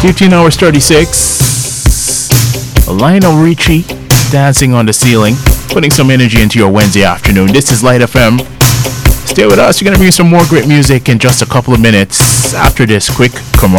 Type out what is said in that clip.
15 hours 36. Lionel Richie, Dancing on the Ceiling, putting some energy into your Wednesday afternoon. This is Light FM. Stay with us. You're going to bring you some more great music in just a couple of minutes after this quick commercial.